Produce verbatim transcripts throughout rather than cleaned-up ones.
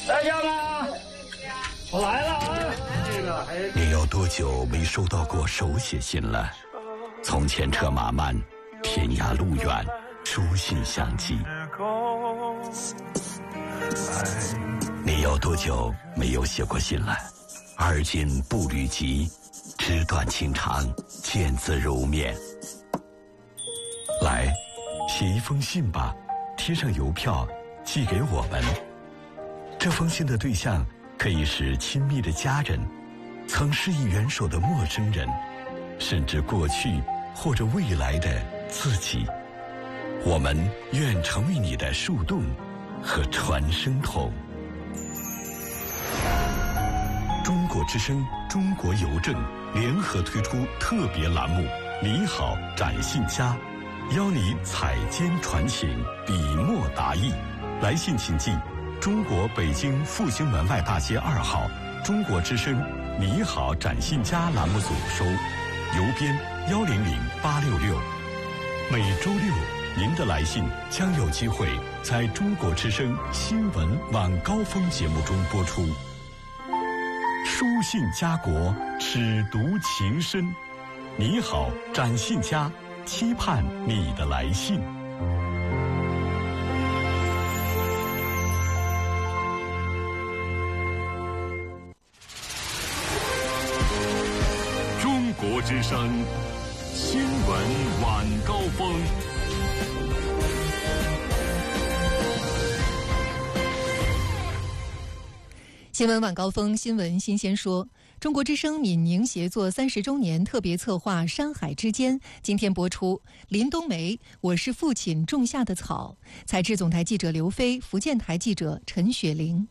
在家吗？我来了啊！ 你有多久没收到过手写信了？从前车马慢，天涯路远，书信相寄。你有多久没有写过信了？而今步履急，纸短情长，见字如面。来，写一封信吧，贴上邮票，寄给我们。这封信的对象可以是亲密的家人，曾施以援手的陌生人，甚至过去或者未来的自己。我们愿成为你的树洞和传声筒。中国之声、中国邮政联合推出特别栏目“你好，展信佳”，邀你采笺传情，笔墨达意。来信请寄中国北京复兴门外大街二号中国之声“你好，展信佳”栏目组收，邮编幺零零八六六。每周六，您的来信将有机会在中国之声新闻晚高峰节目中播出。书信家国，尺读情深。你好，展信佳，期盼你的来信。 中国之声新闻晚高峰。 新闻晚高峰，新闻新鲜说。中国之声闽宁协作三十周年特别策划《山海之间》今天播出。林冬梅，我是父亲种下的草。采制总台记者刘飞，福建台记者陈雪玲。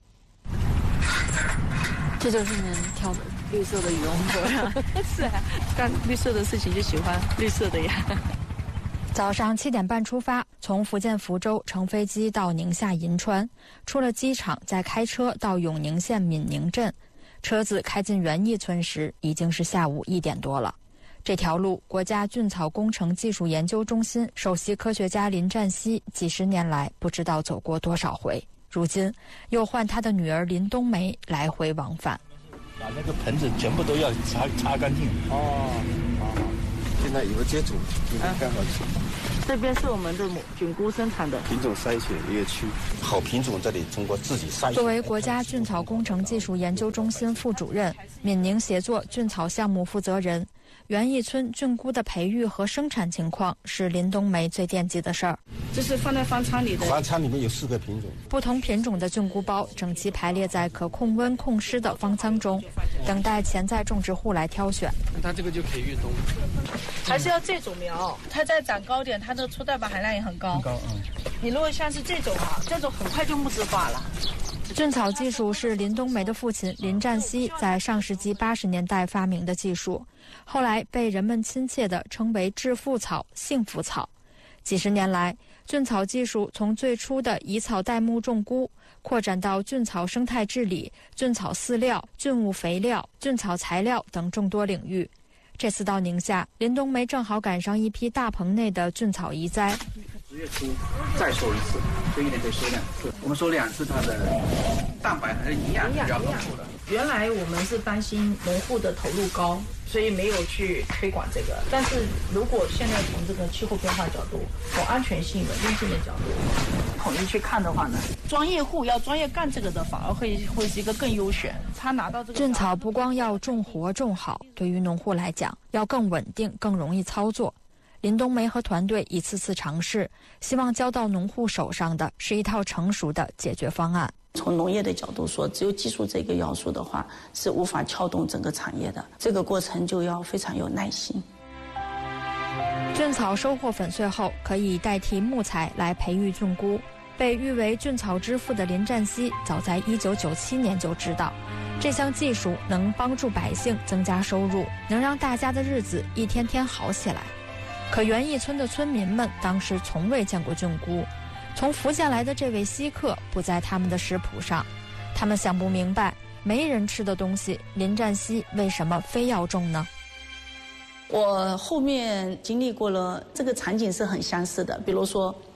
这就是您挑的绿色的羽绒服。是啊，干绿色的事情就喜欢绿色的呀。 早上七点半出发，从福建福州乘飞机到宁夏银川，出了机场再开车到永宁县闽宁镇。车子开进园艺村时，已经是下午一点多了。这条路，国家菌草工程技术研究中心首席科学家林占西几十年来不知道走过多少回，如今又换他的女儿林冬梅来回往返。 把那个盆子全部都要擦擦干净。哦，好好。现在有个接种，今天刚好去。 这边是我们的菌菇生产的品种筛选一个区，好品种这里通过自己筛选。 作为国家菌草工程技术研究中心副主任、闽宁协作菌草项目负责人，园艺村菌菇的培育和生产情况是林冬梅最惦记的事儿。 这是放在方舱里的， 方舱里面有四个品种， 不同品种的菌菇包整齐排列在可控温控湿的方舱中，等待潜在种植户来挑选。 它这个就可以越冬， 还是要这种苗，它再长高点，它的粗蛋白含量也很高。 很高，嗯。 你如果像是这种啊，这种很快就木质化了。 菌草技术是林冬梅的父亲林占西在上世纪八十年代发明的技术，后来被人们亲切地称为致富草、幸福草。几十年来，菌草技术从最初的以草代木种菇，扩展到菌草生态治理、菌草饲料、菌物肥料、菌草材料等众多领域。这次到宁夏，林冬梅正好赶上一批大棚内的菌草移栽。 十月初再收一次，就一年可以收两次。我们收两次，它的蛋白还是营养比较丰富的。 原来我们是担心农户的投入高，所以没有去推广这个。但是如果现在从这个气候变化角度、从安全性、稳定性的角度统一去看的话呢，专业户要专业干这个的，反而会会是一个更优选。他拿到这个菌草不光要种活种好，对于农户来讲，要更稳定、更容易操作。林冬梅和团队一次次尝试，希望交到农户手上的是一套成熟的解决方案。 从农业的角度说，只有技术这个要素的话，是无法撬动整个产业的。这个过程就要非常有耐心。 菌草收获粉碎后，可以代替木材来培育菌菇。被誉为菌草之父的林占西，早在一九九七年就知道，这项技术能帮助百姓增加收入，能让大家的日子一天天好起来。可园艺村的村民们当时从未见过菌菇，从福建来的这位稀客不在他们的食谱上，他们想不明白，没人吃的东西，林占西为什么非要种呢？ 我后面经历过了，这个场景是很相似的。比如说，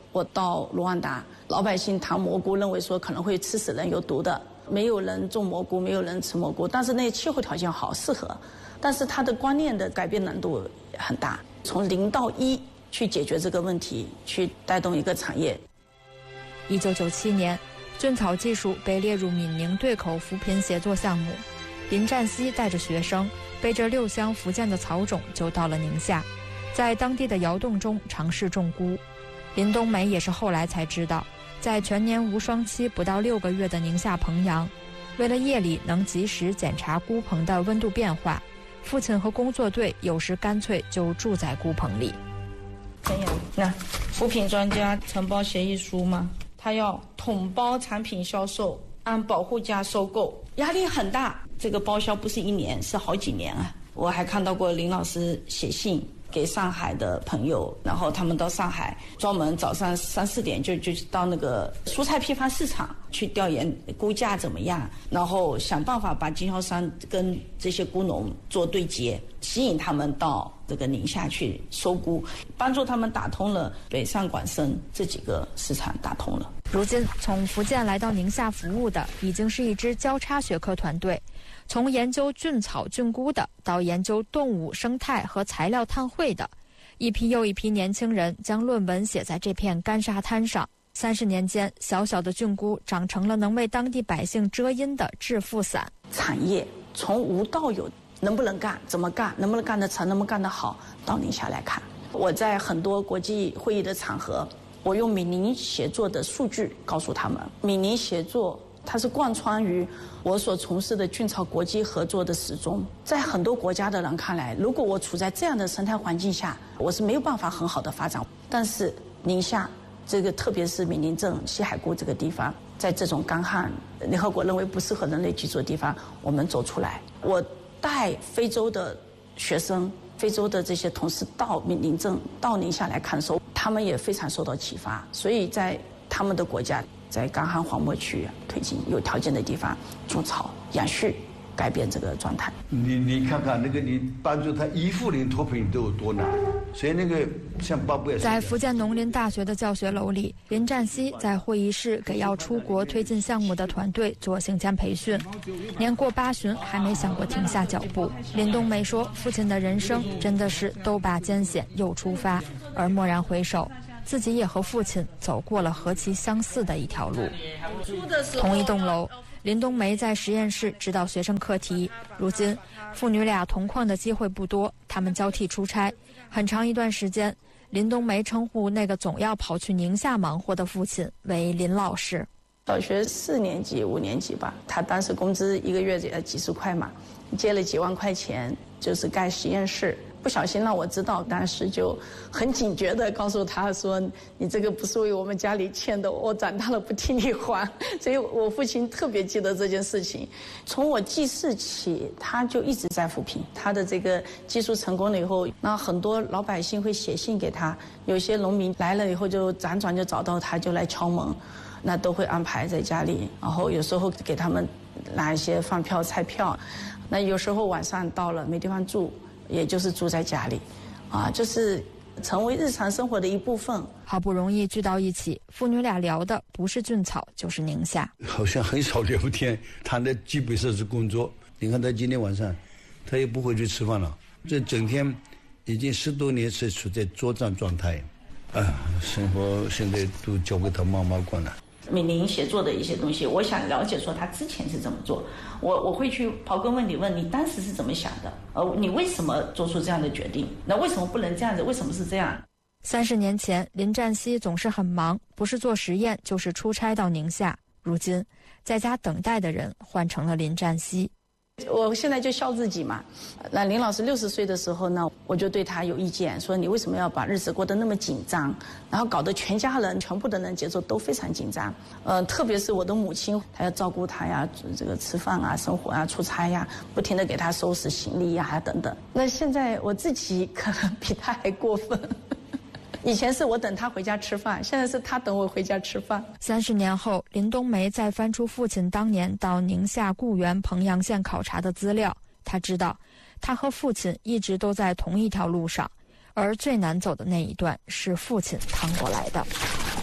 我到卢旺达，老百姓糖蘑菇认为说可能会吃死人有毒的，没有人种蘑菇，没有人吃蘑菇，但是那气候条件好适合，但是它的观念的改变难度很大，从零到一去解决这个问题，去带动一个产业。 一九九七年，菌草技术被列入闽宁对口扶贫协作项目，林占西带着学生背着六箱福建的草种就到了宁夏，在当地的窑洞中尝试种菇。林冬梅也是后来才知道，在全年无霜期不到六个月的宁夏彭阳，为了夜里能及时检查菇棚的温度变化，父亲和工作队有时干脆就住在菇棚里。 这样，那扶贫专家承包协议书嘛，他要统包产品销售，按保护价收购，压力很大。这个包销不是一年，是好几年啊。我还看到过林老师写信给上海的朋友，然后他们到上海专门早上三四点就就到那个蔬菜批发市场去调研估价怎么样，然后想办法把经销商跟这些菇农做对接，吸引他们到这个宁夏去收菇，帮助他们打通了北上广深这几个市场打通了。 如今从福建来到宁夏服务的已经是一支交叉学科团队，从研究菌草菌菇的到研究动物生态和材料碳汇的，一批又一批年轻人将论文写在这片干沙滩上。三十年间，小小的菌菇长成了能为当地百姓遮阴的致富伞。 产业从无到有，能不能干，怎么干，能不能干得成，能不能干得好，到宁夏来看。我在很多国际会议的场合，我用闽宁协作的数据告诉他们，闽宁协作它是贯穿于我所从事的菌草国际合作的始终。在很多国家的人看来，如果我处在这样的生态环境下，我是没有办法很好的发展。但是宁夏这个，特别是闽宁镇西海固这个地方，在这种干旱，联合国认为不适合人类居住的地方，我们走出来。我带非洲的学生、非洲的这些同事到闽宁镇、到宁夏来看的时候，他们也非常受到启发。所以在他们的国家，在干旱荒漠区推进有条件的地方种草养畜，改变这个状态。 你你看看那个，你帮助他一户人脱贫都有多难，所以那个像巴布亚， 在福建农林大学的教学楼里，林占西在会议室给要出国推进项目的团队做行前培训。年过八旬还没想过停下脚步。林冬梅说，父亲的人生真的是都拔艰险又出发，而蓦然回首，自己也和父亲走过了何其相似的一条路。同一栋楼，林冬梅在实验室指导学生课题。如今父女俩同框的机会不多，他们交替出差。很长一段时间，林冬梅称呼那个总要跑去宁夏忙活的父亲为林老师。 小学四年级五年级吧，他当时工资一个月也几十块嘛，借了几万块钱，就是盖实验室。不小心让我知道，当时就很警觉地告诉他说，你这个不是为我们家里欠的，我长大了不替你还。所以我父亲特别记得这件事情。从我记事起，他就一直在扶贫。他的这个技术成功了以后，那很多老百姓会写信给他，有些农民来了以后就辗转就找到他，就来敲门，那都会安排在家里，然后有时候给他们拿一些饭票菜票。那有时候晚上到了没地方住，也就是住在家里，啊，就是成为日常生活的一部分。 好不容易聚到一起，父女俩聊的不是菌草就是宁夏。 好像很少聊天，谈的基本上是工作。你看他今天晚上，他也不回去吃饭了，这整天已经十多年是处在作战状态，啊，生活现在都交给他妈妈管了。 闽宁协作的一些东西，我想了解说他之前是怎么做，我我会去刨根问底，问你当时是怎么想的，呃，你为什么做出这样的决定？那为什么不能这样子？为什么是这样？ 三十年前，林占西总是很忙，不是做实验就是出差到宁夏。如今，在家等待的人换成了林占西。 我现在就笑自己嘛。那林老师六十岁的时候呢，我就对他有意见，说你为什么要把日子过得那么紧张，然后搞得全家人、全部的人节奏都非常紧张。呃，特别是我的母亲，她要照顾他呀，这个吃饭啊、生活啊、出差呀，不停地给他收拾行李呀等等。那现在我自己可能比他还过分。以前是我等他回家吃饭，现在是他等我回家吃饭。 三十年后，林冬梅再翻出父亲当年到宁夏固原彭阳县考察的资料，他知道，他和父亲一直都在同一条路上，而最难走的那一段是父亲趟过来的。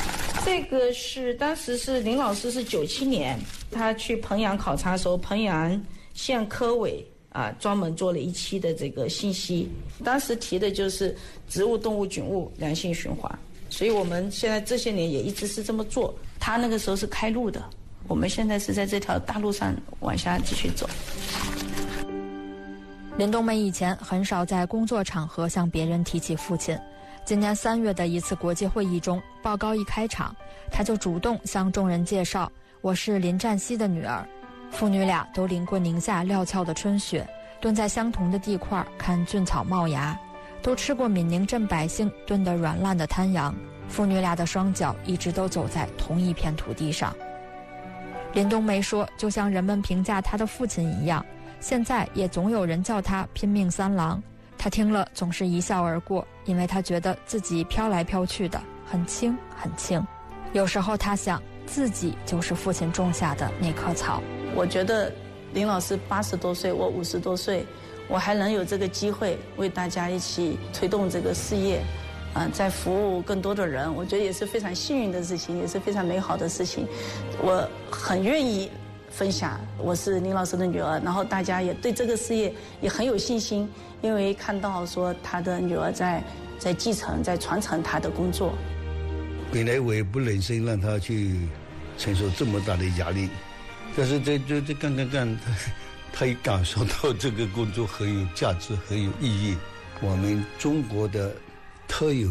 这个是当时是林老师是九七年，他去彭阳考察的时候，彭阳县科委啊专门做了一期的这个信息，当时提的就是植物、动物、菌物良性循环，所以我们现在这些年也一直是这么做。他那个时候是开路的，我们现在是在这条大路上往下继续走。 林冬梅以前很少在工作场合向别人提起父亲。今年三月的一次国际会议中，报告一开场，他就主动向众人介绍：“我是林占西的女儿。”父女俩都淋过宁夏料峭的春雪，蹲在相同的地块看菌草冒芽，都吃过闽宁镇百姓炖得软烂的滩羊。父女俩的双脚一直都走在同一片土地上。林冬梅说，就像人们评价她的父亲一样，现在也总有人叫他拼命三郎。他听了总是一笑而过，因为他觉得自己飘来飘去的很轻很轻。有时候他想，自己就是父亲种下的那棵草。 我觉得林老师八十多岁，我五十多岁，我还能有这个机会为大家一起推动这个事业，嗯、呃，在服务更多的人，我觉得也是非常幸运的事情，也是非常美好的事情。我很愿意分享，我是林老师的女儿，然后大家也对这个事业也很有信心，因为看到说他的女儿在在继承、在传承他的工作。 本来我也不忍心让他去承受这么大的压力，但是这这这干干干，他他也感受到这个工作很有价值、很有意义。我们中国的特有